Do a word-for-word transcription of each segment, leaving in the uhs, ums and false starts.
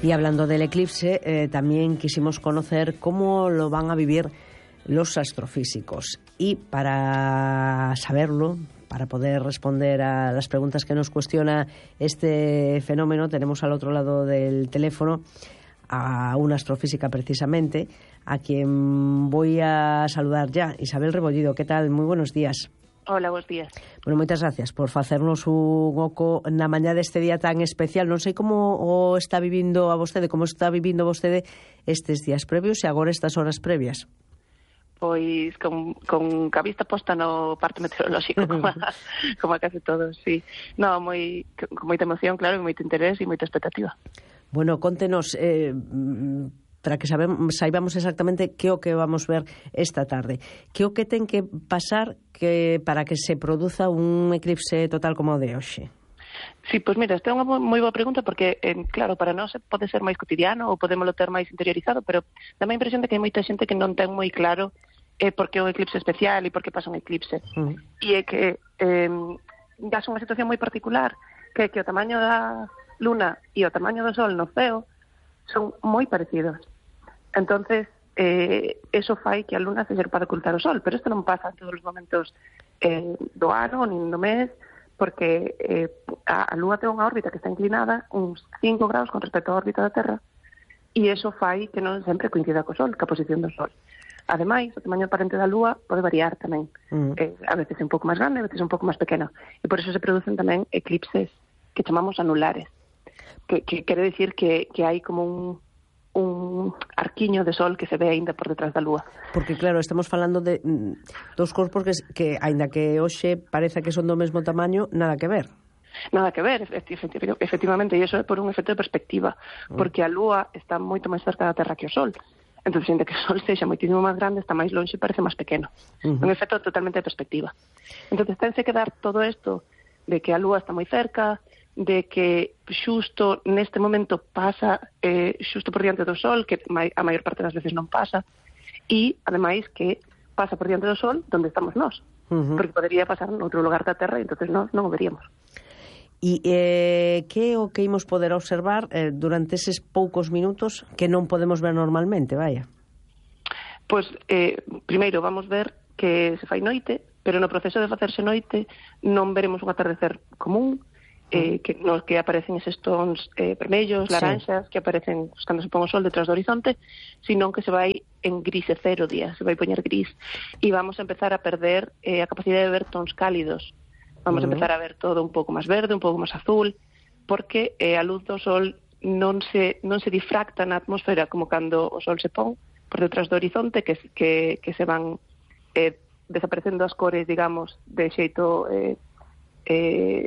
Y hablando del eclipse, eh, también quisimos conocer cómo lo van a vivir los astrofísicos. Y para saberlo, para poder responder a las preguntas que nos cuestiona este fenómeno, tenemos al otro lado del teléfono a una astrofísica precisamente, a quien voy a saludar ya. Isabel Rebollido, ¿qué tal? Muy buenos días. Hola, buenos días. Bueno, moitas gracias por facernos un oco na mañá deste día tan especial. Non sei como o está vivindo a vostede, como está vivindo vostede estes días previos e agora estas horas previas. Pois con, con ca vista posta no parte meteorolóxico, como a, como a case todos, sí. No, moi, con moita emoción, claro, moito interés e moita expectativa. Bueno, contenos, eh, para que sabemos, saibamos exactamente que o que vamos ver esta tarde. Que o que ten que pasar que para que se produza un eclipse total como o de hoxe? Sí, pois mira, esta é unha moi boa pregunta porque, eh, claro, para nós pode ser máis cotidiano ou podémolo ter máis interiorizado, pero dá a impresión de que hai moita xente que non ten moi claro eh, por que é un eclipse especial e por que pasa un eclipse. Uh-huh. E é que eh, dá unha situación moi particular, que é que o tamaño da luna e o tamaño do sol no ceo son moi parecidos. Entonces, eh, eso fai que a luna se serpa de ocultar o sol, pero isto non pasa en todos os momentos eh, do ano, nin do mes, porque eh, a, a luna ten unha órbita que está inclinada uns cinco graus con respecto á órbita da Terra, e eso fai que non sempre coincida co sol, ca posición do sol. Ademais, o tamaño aparente da lúa pode variar tamén. Mm. Eh, a veces é un pouco máis grande, a veces é un pouco máis pequeno. E por eso se producen tamén eclipses que chamamos anulares, que, que quere dicir que, que hai como un un arquiño de sol que se ve aínda por detrás da lúa. Porque claro, estamos falando de mm, dos corpos que, que aínda que hoxe parece que son do mesmo tamaño, nada que ver. Nada que ver, efectivamente, e iso é por un efecto de perspectiva, mm. porque a lúa está moito máis cerca da Terra que o sol. Entón, xente que o sol sexa moitísimo máis grande, está máis lonxe e parece máis pequeno. Uh-huh. Un efecto totalmente de perspectiva. Entón, tense que dar todo isto de que a lúa está moi cerca, de que xusto neste momento pasa eh, xusto por diante do sol, que a maior parte das veces non pasa, e, ademais, que pasa por diante do sol donde estamos nós, uh-huh. porque podería pasar noutro lugar da Terra e entonces nós non o veríamos. E eh, que é o que imos poder observar eh, durante eses poucos minutos que non podemos ver normalmente, vaya? Pois, eh, primeiro, vamos ver que se fai noite, pero no proceso de facerse noite non veremos un atardecer común, Eh, que, no, que aparecen eses tons eh, vermellos, laranxas, sí. que aparecen cando se pon o sol detrás do horizonte, sino que se vai en grisecer o día, se vai poñer gris, e vamos a empezar a perder eh, a capacidade de ver tons cálidos. Vamos uh-huh. a empezar a ver todo un pouco máis verde, un pouco máis azul, porque eh, a luz do sol non se, non se difracta na atmosfera como cando o sol se pon por detrás do horizonte, que, que, que se van eh, desaparecendo as cores, digamos, de xeito eh, eh,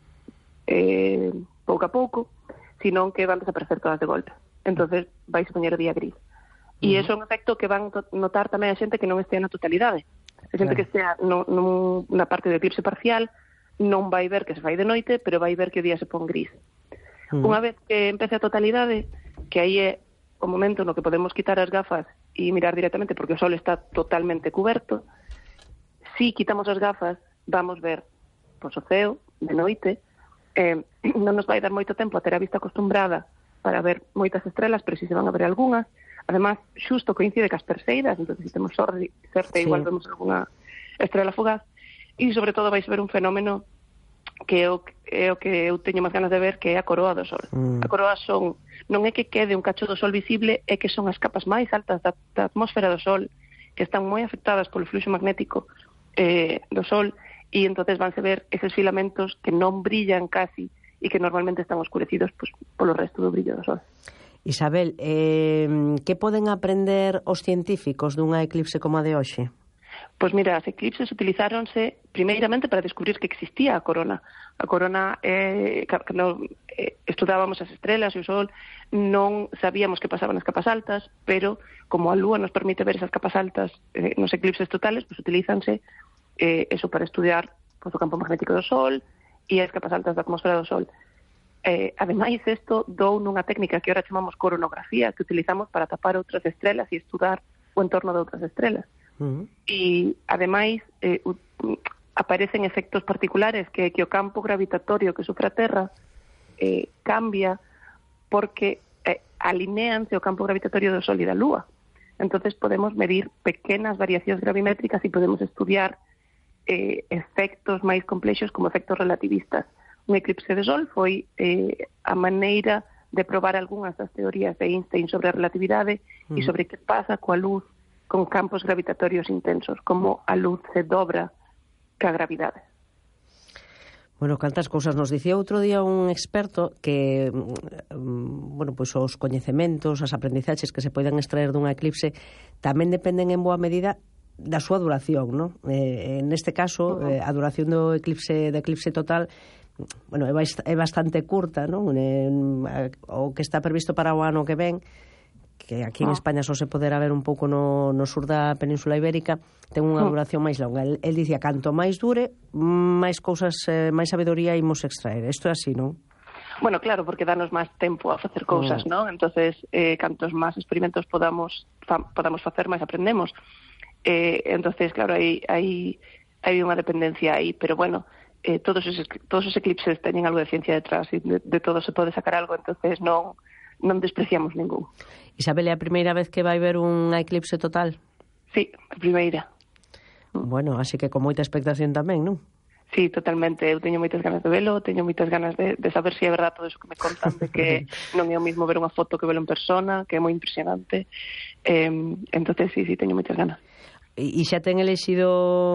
eh, pouco a pouco, senón que van desaparecer todas de golpe. Entonces vais a poñer o día gris. E uh-huh. iso é un efecto que van notar tamén a xente que non estea na totalidade. A xente claro. que estea no, no, na parte do eclipse parcial non vai ver que se fai de noite, pero vai ver que o día se pon gris. Uh-huh. Unha vez que empece a totalidade, que aí é o momento no que podemos quitar as gafas e mirar directamente, porque o sol está totalmente cuberto, si quitamos as gafas, vamos ver pois, o ceo de noite. Eh, non nos vai dar moito tempo a ter a vista acostumbrada para ver moitas estrelas, pero si se van a ver algunhas. Además, xusto coincide cas perseidas, entón se temos sorte, certa, sí. igual vemos algunha estrela fugaz. E, sobre todo, vais ver un fenómeno que é o, é o que eu teño máis ganas de ver, que é a coroa do sol. Mm. A coroa son, non é que quede un cacho do sol visible, é que son as capas máis altas da, da atmosfera do sol, que están moi afectadas polo fluxo magnético eh, do sol, e entonces vanse ver eses filamentos que non brillan casi e que normalmente están oscurecidos pues, polo resto do brillo do sol. Isabel, eh, que poden aprender os científicos dunha eclipse como a de hoxe? Pois mira, as eclipses utilizáronse primeiramente para descubrir que existía a corona. A corona, eh, cando eh, estudábamos as estrelas e o sol, non sabíamos que pasaban as capas altas, pero como a lúa nos permite ver esas capas altas eh, nos eclipses totales, pues utilízanse Eh, eso para estudiar pues, o campo magnético do Sol e as capas altas da atmosfera do Sol. Eh, ademais, isto dou nunha técnica que ahora chamamos coronografía, que utilizamos para tapar outras estrelas e estudar o entorno de outras estrelas. Uh-huh. E, ademais, eh, u, aparecen efectos particulares que, que o campo gravitatorio que sufre a Terra eh, cambia porque eh, alinéanse o campo gravitatorio do Sol e da Lúa. Entonces podemos medir pequenas variacións gravimétricas e podemos estudiar eh, efectos máis complexos como efectos relativistas. Un eclipse de Sol foi eh, a maneira de probar algunhas das teorías de Einstein sobre a relatividade mm. e sobre que pasa coa luz con campos gravitatorios intensos, como a luz se dobra ca gravidade. Bueno, cantas cousas nos dicía outro día un experto que, bueno, pois os coñecementos, as aprendizaxes que se poden extraer dunha eclipse tamén dependen en boa medida da súa duración, non? Eh, neste caso, uh-huh. eh, a duración do eclipse, do eclipse total, bueno, é, é bastante curta, non? En, o que está previsto para o ano que ven, que aquí en España só se poderá ver un pouco no, no sur da Península Ibérica, ten unha duración máis longa. El, el dicía, canto máis dure, máis cousas, eh, máis sabedoría imos extraer. Isto é así, non? Bueno, claro, porque danos máis tempo a facer cousas, oh. non? Entonces, eh, cantos máis experimentos podamos fa, podamos facer, máis aprendemos. Eh, entonces, claro, hai, hai, hai unha dependencia aí, pero bueno, eh, todos, esos, todos os eclipses teñen algo de ciencia detrás e de, de todo se pode sacar algo, entonces non non despreciamos ningún. Isabel, é a primeira vez que vai ver un eclipse total? Sí, a primeira. Bueno, así que con moita expectación tamén, non? Sí, totalmente. Eu teño moitas ganas de velo, teño moitas ganas de, de saber se si é verdade todo eso que me contan, de que non é o mismo ver unha foto que velo en persona, que é moi impresionante. Eh, entonces, sí, sí, teño moitas ganas. E xa ten elexido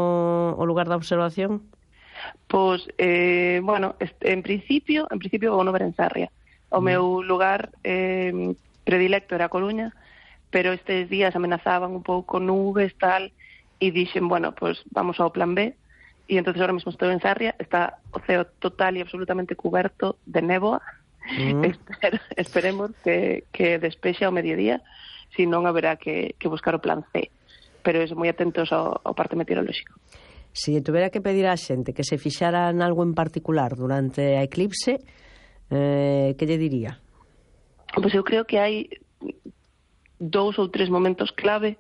o lugar da observación? Pois, eh, bueno, en principio, en principio vou no ver en Sarria. O meu lugar eh, predilecto era a Coruña, pero estes días amenazaban un pouco nubes, tal, e dixen, bueno, pues vamos ao plan B, e entonces ahora mesmo estou en Sarria, está o ceo total e absolutamente cuberto de néboa, mm. Esper, esperemos que, que despexe ao mediodía, si non haberá que, que buscar o plan C, pero es moi atentos ao, ao parte meteorolóxico. Si tuvera que pedir á xente que se fixara en algo en particular durante a eclipse, Eh, que lle diría? Pois eu creo que hai dous ou tres momentos clave.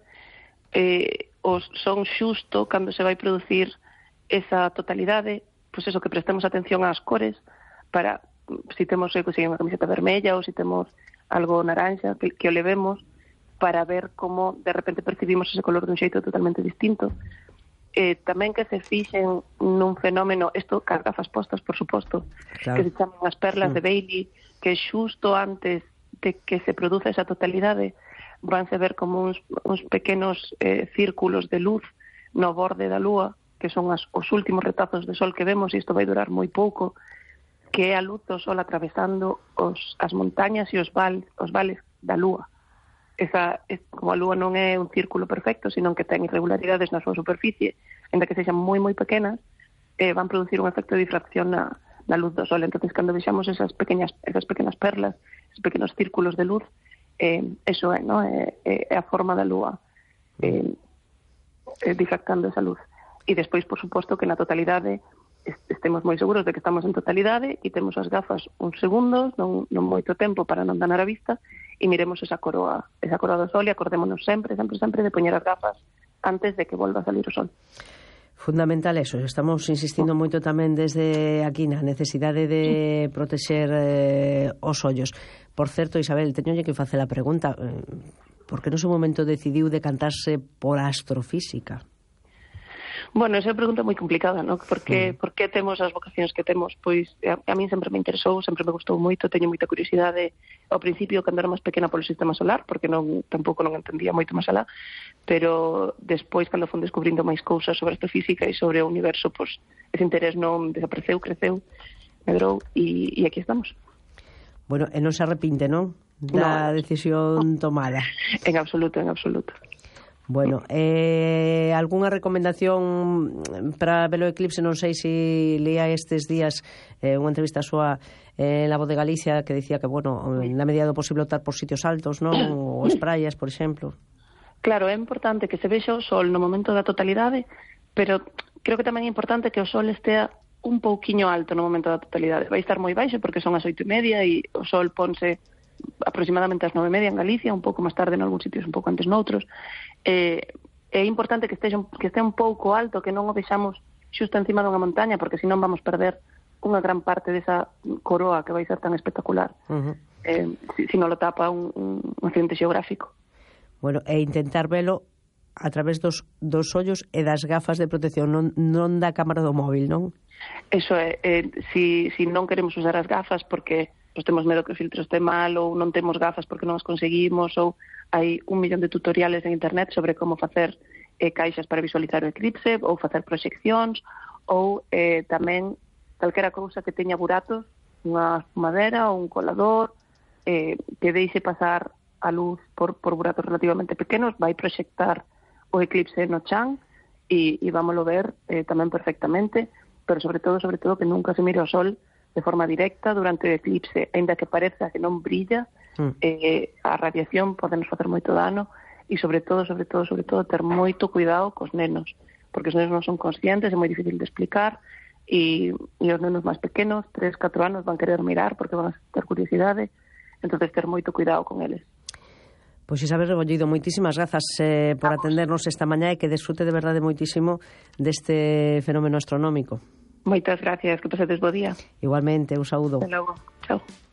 Eh, os son xusto cando se vai producir esa totalidade, pois eso, que prestemos atención ás cores para, si temos eh, si unha camiseta vermella ou si temos algo naranxa, que, que o levemos para ver como de repente percibimos ese color dun xeito totalmente distinto. Eh, tamén que se fixen nun fenómeno, isto cas gafas postas, por suposto, claro. Que se chaman as perlas sí. de Bailey, que xusto antes de que se produza esa totalidade vanse ver como uns, uns pequenos eh, círculos de luz no borde da lúa, que son as, os últimos retazos de sol que vemos, e isto vai durar moi pouco, que é a luz do sol atravesando os, as montañas e os, val, os vales da lúa. Esa, es, como a lúa non é un círculo perfecto, sino que ten irregularidades na súa superficie, en que sexan moi moi pequenas, eh, van producir un efecto de difracción na, na luz do sol. Entonces, cando vexamos esas pequenas, esas pequenas perlas, esos pequenos círculos de luz, eh, eso é, ¿no? é, é a forma da lúa eh, eh, difractando esa luz. E despois, por suposto, que na totalidade estemos moi seguros de que estamos en totalidade e temos as gafas uns segundos, non, non moito tempo para non danar a vista, e miremos esa coroa, esa coroa do sol e acordémonos sempre, sempre, sempre de poñer as gafas antes de que volva a salir o sol. Fundamental eso, estamos insistindo moito tamén desde aquí na necesidade de protexer eh, os ollos. Por certo, Isabel, teñolle que facer a pregunta, eh, por que no seu momento decidiu decantarse por a astrofísica? Bueno, esa é unha pregunta moi complicada, ¿no? Por que, sí. por que temos as vocacións que temos? Pois a, a mí sempre me interesou, sempre me gustou moito, teño moita curiosidade ao principio cando era máis pequena polo sistema solar, porque non tampouco non entendía moito máis alá, pero despois cando fun descubrindo máis cousas sobre astrofísica e sobre o universo, pois ese interés non desapareceu, creceu, medrou e, e aquí estamos. Bueno, e non se arrepinte, non? Da no, decisión tomada. En absoluto, en absoluto. Bueno, eh, algunha recomendación para ver o eclipse? Non sei se leía estes días eh, unha entrevista súa eh, en La Voz de Galicia que decía que, bueno, na medida do posible optar por sitios altos, non? Ou as praias, por exemplo. Claro, é importante que se vexa o sol no momento da totalidade, pero creo que tamén é importante que o sol estea un pouquiño alto no momento da totalidade. Vai estar moi baixo porque son as oito e media e o sol ponse aproximadamente ás nove e media en Galicia, un pouco máis tarde en algúns sitios, un pouco antes noutros. Eh, é importante que esteja que este un pouco alto, que non o vexamos xusto encima dunha montaña, porque senón vamos perder unha gran parte desa coroa que vai ser tan espectacular. Uh-huh. eh, si, si non lo tapa un, un accidente xeográfico. Bueno, e intentar velo a través dos, dos ollos e das gafas de protección, non, non da cámara do móvil, non? Eso é, eh, si, si non queremos usar as gafas porque pues, temos medo que o filtro este mal, ou non temos gafas porque non as conseguimos, ou hai un millón de tutoriales en internet sobre como facer eh, caixas para visualizar o eclipse, ou facer proxeccións, ou eh, tamén calquera cousa que teña buratos, unha madera ou un colador, eh, que deixe pasar a luz por, por buratos relativamente pequenos, vai proxectar o eclipse no chan e, e vámoslo ver eh, tamén perfectamente, pero sobre todo, sobre todo, que nunca se mire o sol de forma directa durante o eclipse, ainda que pareza que non brilla, mm. eh, a radiación pode nos facer moito dano e sobre todo, sobre todo, sobre todo, ter moito cuidado cos nenos, porque os nenos non son conscientes, é moi difícil de explicar, e, e os nenos máis pequenos, tres, catro anos, van querer mirar porque van a ter curiosidade, entonces ter moito cuidado con eles. Pois Isabel Rebollido, moitísimas grazas eh, por atendernos esta mañá e que desfrute de verdade moitísimo deste fenómeno astronómico. Moitas gracias, que pasedes bo día. Igualmente, un saúdo. Hasta logo, chao.